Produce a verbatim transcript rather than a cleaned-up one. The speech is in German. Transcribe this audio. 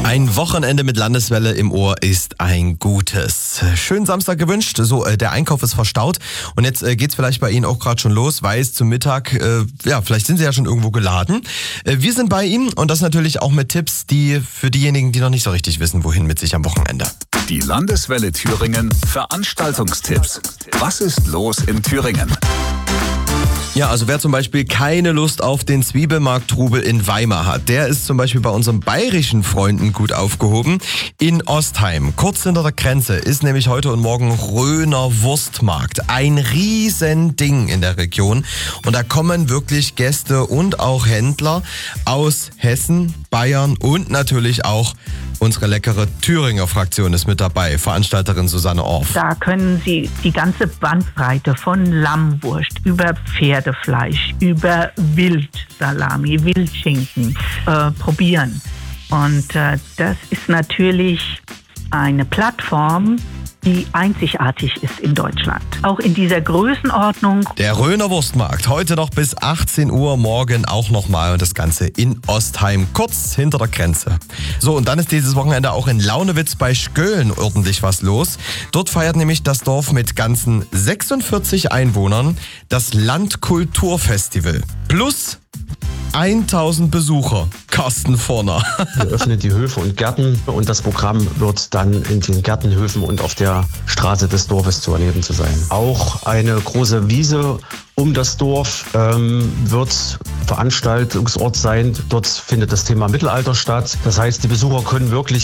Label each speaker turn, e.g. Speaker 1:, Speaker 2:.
Speaker 1: Ein Wochenende mit Landeswelle im Ohr ist ein gutes. Schönen Samstag gewünscht. So, äh, der Einkauf ist verstaut und jetzt äh, geht's vielleicht bei Ihnen auch gerade schon los, weil es zum Mittag, äh, ja, vielleicht sind Sie ja schon irgendwo geladen. Äh, wir sind bei Ihnen und das natürlich auch mit Tipps, die für diejenigen, die noch nicht so richtig wissen, wohin mit sich am Wochenende.
Speaker 2: Die Landeswelle Thüringen Veranstaltungstipps. Was ist los in Thüringen?
Speaker 1: Ja, also wer zum Beispiel keine Lust auf den Zwiebelmarkt-Trubel in Weimar hat, der ist zum Beispiel bei unseren bayerischen Freunden gut aufgehoben. In Ostheim, kurz hinter der Grenze, ist nämlich heute und morgen Röner Wurstmarkt. Ein Riesending in der Region. Und da kommen wirklich Gäste und auch Händler aus Hessen, Bayern und natürlich auch unsere leckere Thüringer Fraktion ist mit dabei, Veranstalterin Susanne Orff.
Speaker 3: Da können Sie die ganze Bandbreite von Lammwurst über Pferdefleisch, über Wildsalami, Wildschinken äh, probieren. Und äh, das ist natürlich eine Plattform, die einzigartig ist in Deutschland. Auch in dieser Größenordnung.
Speaker 1: Der Röner Wurstmarkt, heute noch bis achtzehn Uhr, morgen auch nochmal und das Ganze in Ostheim, kurz hinter der Grenze. So, und dann ist dieses Wochenende auch in Launewitz bei Schköln ordentlich was los. Dort feiert nämlich das Dorf mit ganzen sechsundvierzig Einwohnern das Landkulturfestival. Plus tausend Besucher. Carsten Vorner.
Speaker 4: Wir öffnen die Höfe und Gärten und das Programm wird dann in den Gärtenhöfen und auf der Straße des Dorfes zu erleben zu sein. Auch eine große Wiese um das Dorf ähm, wird Veranstaltungsort sein. Dort findet das Thema Mittelalter statt. Das heißt, die Besucher können wirklich